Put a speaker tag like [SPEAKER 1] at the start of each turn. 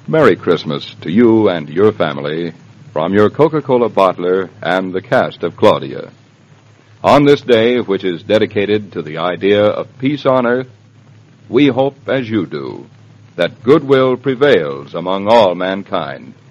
[SPEAKER 1] Merry Christmas to you and your family from your Coca-Cola bottler and the cast of Claudia. On this day, which is dedicated to the idea of peace on earth, we hope, as you do, that goodwill prevails among all mankind.